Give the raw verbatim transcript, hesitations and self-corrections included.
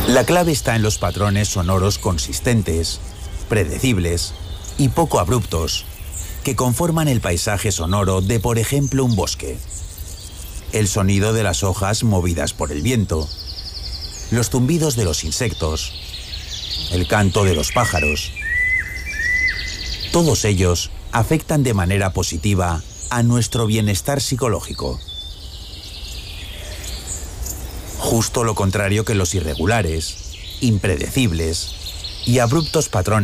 La clave está en los patrones sonoros consistentes, predecibles y poco abruptos que conforman el paisaje sonoro de, por ejemplo, un bosque. El sonido de las hojas movidas por el viento, los zumbidos de los insectos, el canto de los pájaros. Todos ellos afectan de manera positiva a nuestro bienestar psicológico. Justo lo contrario que los irregulares, impredecibles y abruptos patrones